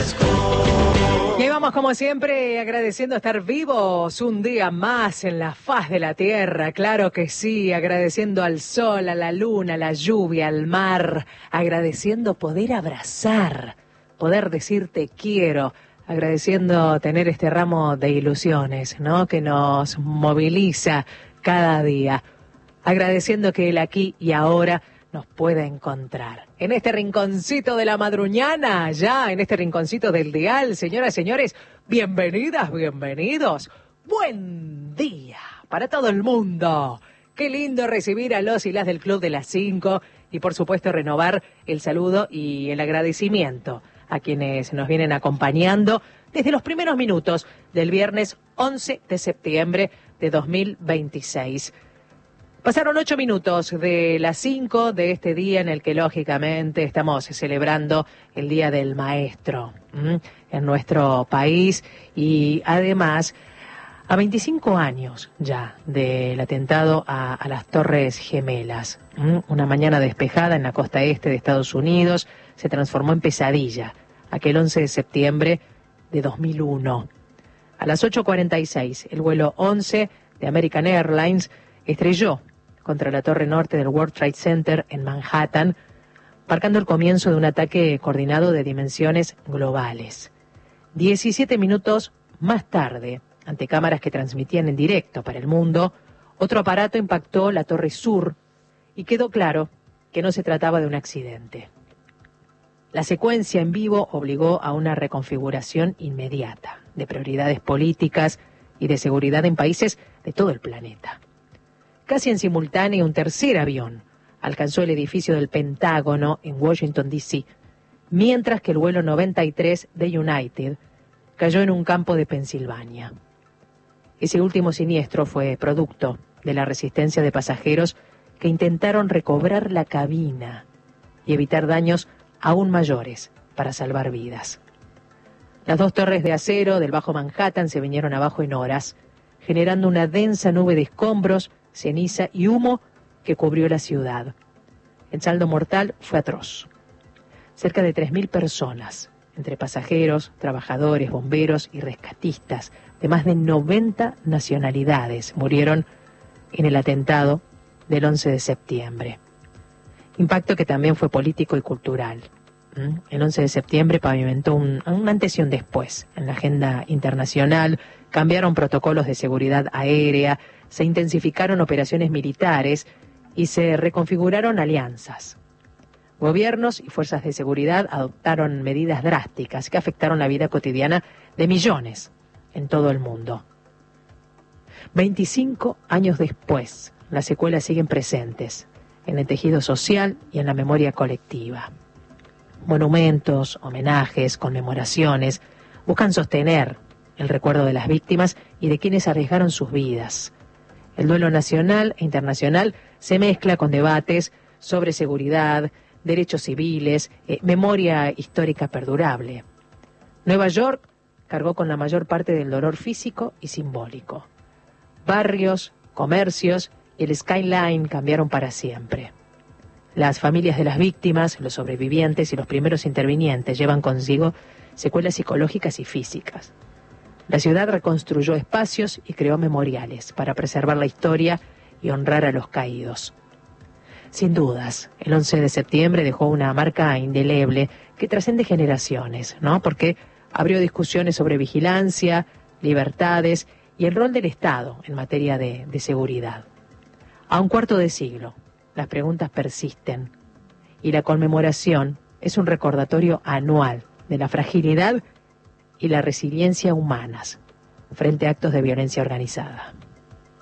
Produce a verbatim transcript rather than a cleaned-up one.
Y ahí vamos como siempre agradeciendo estar vivos un día más en la faz de la tierra, claro que sí, agradeciendo al sol, a la luna, a la lluvia, al mar, agradeciendo poder abrazar, poder decir te quiero, agradeciendo tener este ramo de ilusiones, ¿no? Que nos moviliza cada día, agradeciendo que el aquí y ahora nos pueda encontrar. En este rinconcito de la madruñana, ya en este rinconcito del dial, señoras y señores, bienvenidas, bienvenidos. Buen día para todo el mundo. Qué lindo recibir a los y las del Club de las Cinco y por supuesto renovar el saludo y el agradecimiento a quienes nos vienen acompañando desde los primeros minutos del viernes once de septiembre de dos mil veintiséis. Pasaron ocho minutos de las cinco de este día en el que lógicamente estamos celebrando el Día del Maestro ¿m? en nuestro país y además a veinticinco años ya del atentado a, a las Torres Gemelas. ¿m? Una mañana despejada en la costa este de Estados Unidos se transformó en pesadilla aquel once de septiembre de dos mil uno. A las ocho cuarenta y seis el vuelo once de American Airlines estrelló contra la torre norte del World Trade Center en Manhattan, marcando el comienzo de un ataque coordinado de dimensiones globales. diecisiete minutos más tarde, ante cámaras que transmitían en directo para el mundo, otro aparato impactó la torre sur y quedó claro que no se trataba de un accidente. La secuencia en vivo obligó a una reconfiguración inmediata de prioridades políticas y de seguridad en países de todo el planeta. Casi en simultáneo, un tercer avión alcanzó el edificio del Pentágono en Washington, D C, mientras que el vuelo noventa y tres de United cayó en un campo de Pensilvania. Ese último siniestro fue producto de la resistencia de pasajeros que intentaron recobrar la cabina y evitar daños aún mayores para salvar vidas. Las dos torres de acero del Bajo Manhattan se vinieron abajo en horas, generando una densa nube de escombros, ceniza y humo que cubrió la ciudad. El saldo mortal fue atroz. Cerca de tres mil personas, entre pasajeros, trabajadores, bomberos y rescatistas de más de noventa nacionalidades, murieron en el atentado del once de septiembre. Impacto que también fue político y cultural. El once de septiembre pavimentó un, un antes y un después en la agenda internacional, cambiaron protocolos de seguridad aérea, se intensificaron operaciones militares y se reconfiguraron alianzas. Gobiernos y fuerzas de seguridad adoptaron medidas drásticas que afectaron la vida cotidiana de millones en todo el mundo. veinticinco años después, las secuelas siguen presentes en el tejido social y en la memoria colectiva. Monumentos, homenajes, conmemoraciones buscan sostener el recuerdo de las víctimas y de quienes arriesgaron sus vidas. El duelo nacional e internacional se mezcla con debates sobre seguridad, derechos civiles, eh, memoria histórica perdurable. Nueva York cargó con la mayor parte del dolor físico y simbólico. Barrios, comercios y el skyline cambiaron para siempre. Las familias de las víctimas, los sobrevivientes y los primeros intervinientes llevan consigo secuelas psicológicas y físicas. La ciudad reconstruyó espacios y creó memoriales para preservar la historia y honrar a los caídos. Sin dudas, el once de septiembre dejó una marca indeleble que trasciende generaciones, ¿no? Porque abrió discusiones sobre vigilancia, libertades y el rol del Estado en materia de, de seguridad. A un cuarto de siglo, las preguntas persisten y la conmemoración es un recordatorio anual de la fragilidad y la resiliencia humanas frente a actos de violencia organizada.